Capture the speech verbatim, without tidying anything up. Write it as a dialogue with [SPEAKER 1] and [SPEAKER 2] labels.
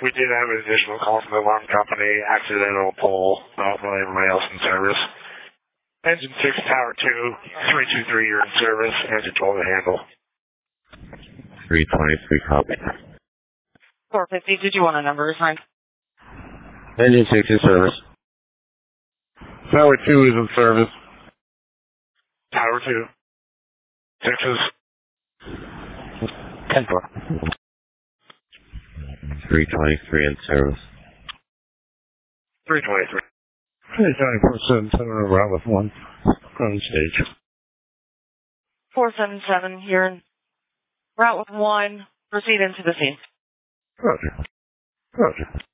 [SPEAKER 1] We did have an additional call from the alarm company, accidental pull, not really everybody else in service. Engine six, tower two, three two three, you're in service, engine twelve to handle.
[SPEAKER 2] three twenty-three, copy.
[SPEAKER 3] four fifty, did you want a number assigned?
[SPEAKER 2] Engine six in service.
[SPEAKER 4] Tower two is in service.
[SPEAKER 1] Tower two. Texas.
[SPEAKER 2] ten four. three twenty-three in service.
[SPEAKER 1] three twenty-three.
[SPEAKER 4] three twenty-four, seven seven, around with one. On stage.
[SPEAKER 3] four seven seven, you're in route with one. Proceed into the scene.
[SPEAKER 4] Roger. Roger.